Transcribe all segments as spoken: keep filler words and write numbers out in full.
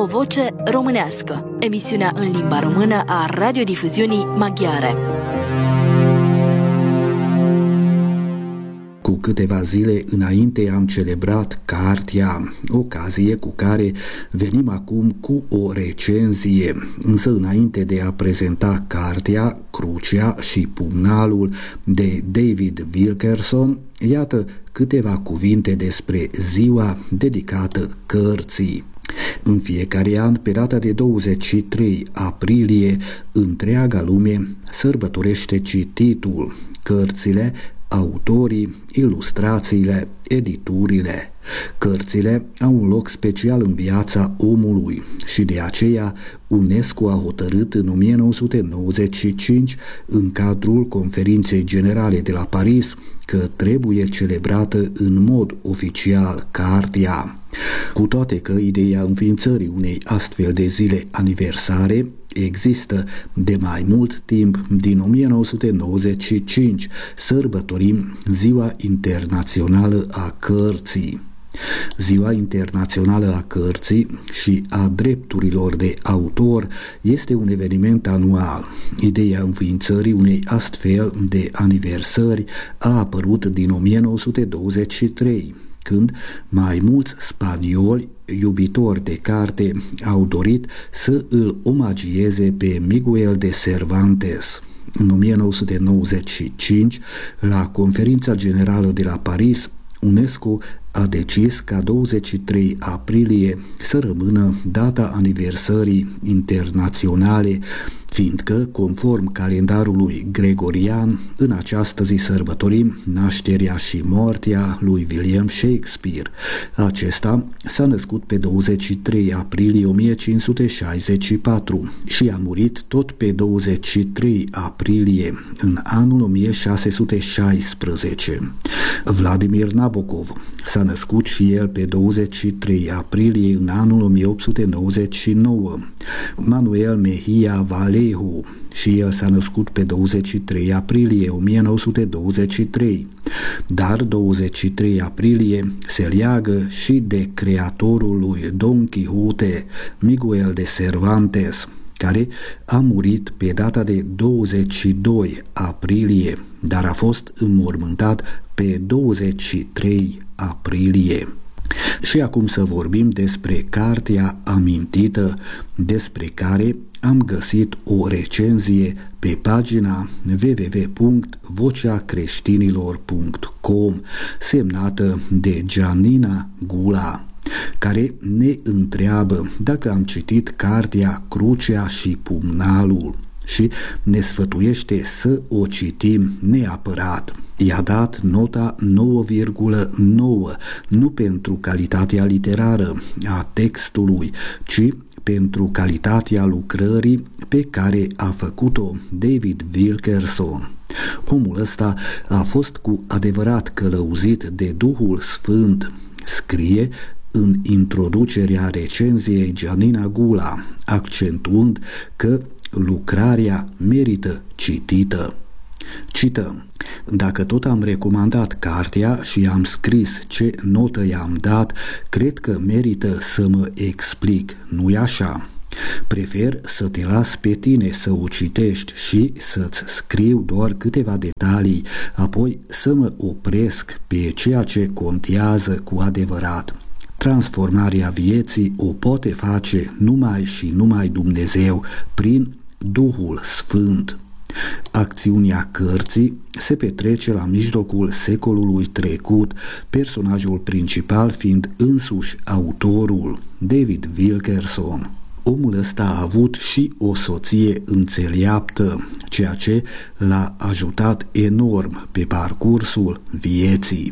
voce românească, emisiunea în limba română a radiodifuziunii maghiare. Cu câteva zile înainte am celebrat Cartia, ocazie cu care venim acum cu o recenzie. Însă înainte de a prezenta Cartia, Crucea și Pumnalul de David Wilkerson, iată câteva cuvinte despre ziua dedicată cărții. În fiecare an, pe data de douăzeci și trei aprilie, întreaga lume sărbătorește cititul, cărțile, autorii, ilustrațiile, editurile. Cărțile au un loc special în viața omului și de aceea UNESCO a hotărât în o mie nouă sute nouăzeci și cinci, în cadrul Conferinței Generale de la Paris, că trebuie celebrată în mod oficial Cartia. Cu toate că ideea înființării unei astfel de zile aniversare există de mai mult timp, din o mie nouă sute nouăzeci și cinci, sărbătorim Ziua Internațională a Cărții. Ziua Internațională a Cărții și a Drepturilor de Autor este un eveniment anual. Ideea înființării unei astfel de aniversări a apărut din o mie nouă sute douăzeci și trei, când mai mulți spanioli iubitori de carte au dorit să îl omagieze pe Miguel de Cervantes. În o mie nouă sute nouăzeci și cinci, la Conferința Generală de la Paris, UNESCO a decis ca douăzeci și trei aprilie să rămână data aniversării internaționale, fiindcă, conform calendarului gregorian, în această zi sărbătorim nașterea și moartea lui William Shakespeare. Acesta s-a născut pe douăzeci și trei aprilie o mie cinci sute șaizeci și patru și a murit tot pe douăzeci și trei aprilie în anul o mie șase sute șaisprezece. Vladimir Nabokov s-a născut și el pe douăzeci și trei aprilie în anul o mie opt sute nouăzeci și nouă. Manuel Mejia Vallejo și el s-a născut pe douăzeci și trei aprilie o mie nouă sute douăzeci și trei. Dar douăzeci și trei aprilie se leagă și de creatorul lui Don Quixote, Miguel de Cervantes, care a murit pe data de douăzeci și doi aprilie, dar a fost înmormântat pe douăzeci și trei aprilie. Și acum să vorbim despre cartea amintită, despre care am găsit o recenzie pe pagina w w w punct vocea creștinilor punct com, semnată de Gianina Gula, care ne întreabă dacă am citit cartea Crucea și Pumnalul și ne sfătuiește să o citim neapărat. I-a dat nota nouă virgulă nouă, nu pentru calitatea literară a textului, ci pentru calitatea lucrării pe care a făcut-o David Wilkerson. Omul ăsta a fost cu adevărat călăuzit de Duhul Sfânt, scrie în introducerea recenziei Gianina Gula, accentuând că lucrarea merită citită. Cităm: dacă tot am recomandat cartea și am scris ce notă i-am dat, cred că merită să mă explic, nu-i așa? Prefer să te las pe tine să o citești și să-ți scriu doar câteva detalii, apoi să mă opresc pe ceea ce contează cu adevărat. Transformarea vieții o poate face numai și numai Dumnezeu prin Duhul Sfânt. Acțiunea cărții se petrece la mijlocul secolului trecut, personajul principal fiind însuși autorul, David Wilkerson. Omul ăsta a avut și o soție înțeleaptă, ceea ce l-a ajutat enorm pe parcursul vieții.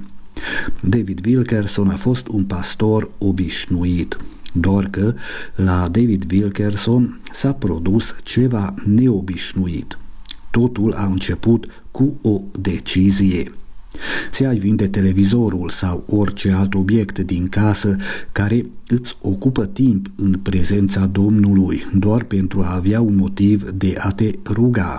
David Wilkerson a fost un pastor obișnuit, doar că la David Wilkerson s-a produs ceva neobișnuit. Totul a început cu o decizie. Ți-ai vinde televizorul sau orice alt obiect din casă care îți ocupă timp în prezența Domnului doar pentru a avea un motiv de a te ruga.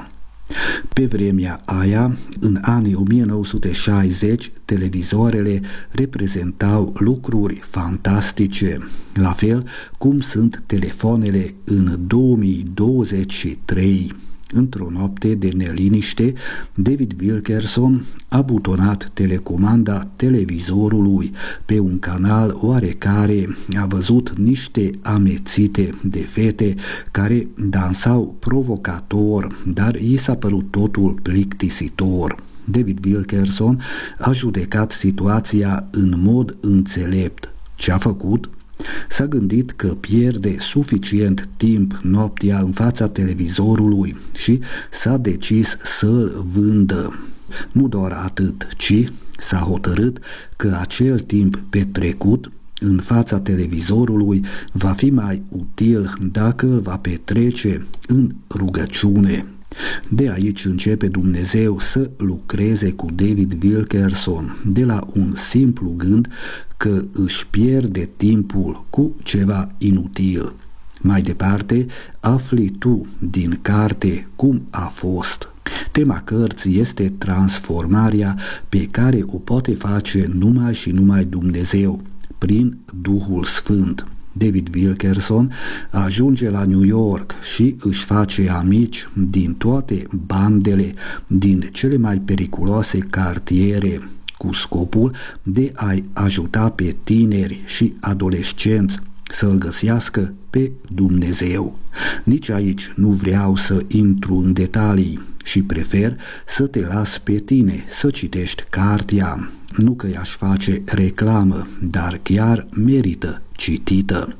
Pe vremea aia, în anii o mie nouă sute șaizeci, televizoarele reprezentau lucruri fantastice, la fel cum sunt telefoanele în două mii douăzeci și trei. Într-o noapte de neliniște, David Wilkerson a butonat telecomanda televizorului. Pe un canal oarecare a văzut niște amețite de fete care dansau provocator, dar i s-a părut totul plictisitor. David Wilkerson a judecat situația în mod înțelept. Ce a făcut? S-a gândit că pierde suficient timp noaptea în fața televizorului și s-a decis să-l vândă. Nu doar atât, ci s-a hotărât că acel timp petrecut în fața televizorului va fi mai util dacă îl va petrece în rugăciune. De aici începe Dumnezeu să lucreze cu David Wilkerson, de la un simplu gând că își pierde timpul cu ceva inutil. Mai departe, afli tu din carte cum a fost. Tema cărții este transformarea pe care o poate face numai și numai Dumnezeu, prin Duhul Sfânt. David Wilkerson ajunge la New York și își face amici din toate bandele, din cele mai periculoase cartiere, cu scopul de a-i ajuta pe tineri și adolescenți să-L găsească pe Dumnezeu. Nici aici nu vreau să intru în detalii și prefer să te las pe tine să citești cartea. Nu că i-aș face reclamă, dar chiar merită citită.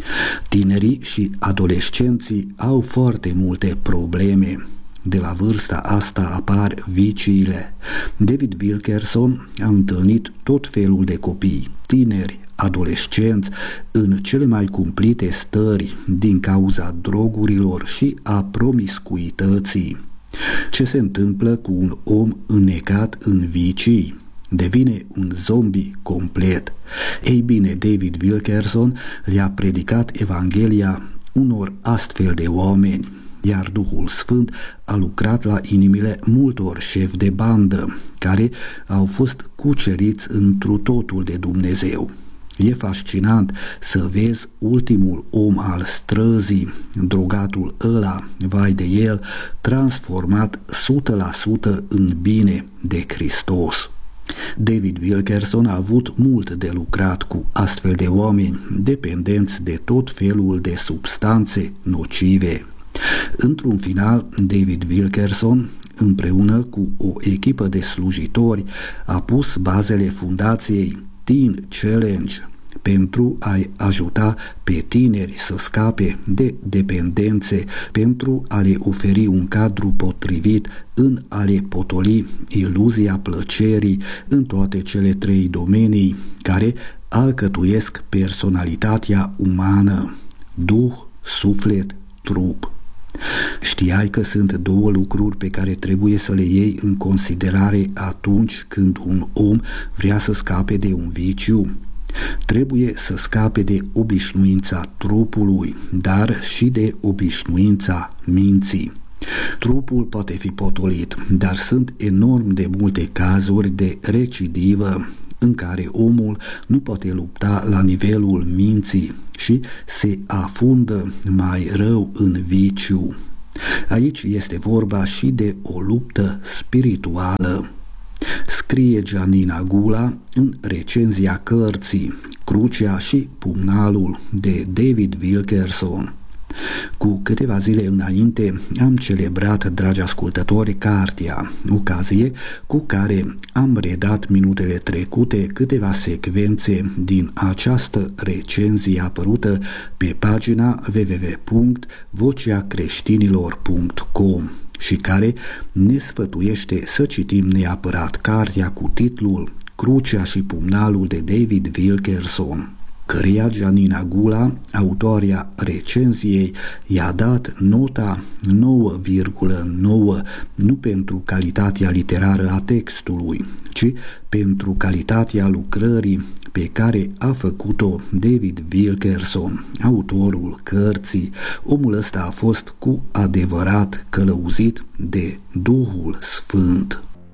Tinerii și adolescenții au foarte multe probleme. De la vârsta asta apar viciile. David Wilkerson a întâlnit tot felul de copii, tineri, adolescenți, în cele mai cumplite stări din cauza drogurilor și a promiscuității. Ce se întâmplă cu un om înnecat în vicii? Devine un zombie complet. Ei bine, David Wilkerson le-a predicat Evanghelia unor astfel de oameni, iar Duhul Sfânt a lucrat la inimile multor șefi de bandă, care au fost cuceriți întru totul de Dumnezeu. E fascinant să vezi ultimul om al străzii, drogatul ăla, vai de el, transformat o sută la sută în bine de Hristos. David Wilkerson a avut mult de lucrat cu astfel de oameni, dependenți de tot felul de substanțe nocive. Într-un final, David Wilkerson, împreună cu o echipă de slujitori, a pus bazele fundației Teen Challenge pentru a-i ajuta pe tineri să scape de dependențe, pentru a le oferi un cadru potrivit în a le potoli iluzia plăcerii în toate cele trei domenii care alcătuiesc personalitatea umană: duh, suflet, trup. Știai că sunt două lucruri pe care trebuie să le iei în considerare atunci când un om vrea să scape de un viciu? Trebuie să scape de obișnuința trupului, dar și de obișnuința minții. Trupul poate fi potolit, dar sunt enorm de multe cazuri de recidivă în care omul nu poate lupta la nivelul minții și se afundă mai rău în viciu. Aici este vorba și de o luptă spirituală. Scrie Gianina Gula în recenzia cărții Crucea și pumnalul de David Wilkerson. Cu câteva zile înainte am celebrat, dragi ascultători, cartea, ocazie cu care am redat minutele trecute câteva secvențe din această recenzie apărută pe pagina w w w punct vocea creștinilor punct com și care ne sfătuiește să citim neapărat cartea cu titlul Crucea și pumnalul de David Wilkerson. căreia Gianina Gula, autoarea recenziei, i-a dat nota nouă virgulă nouă, nu pentru calitatea literară a textului, ci pentru calitatea lucrării pe care a făcut-o David Wilkerson, autorul cărții. Omul ăsta a fost cu adevărat călăuzit de Duhul Sfânt.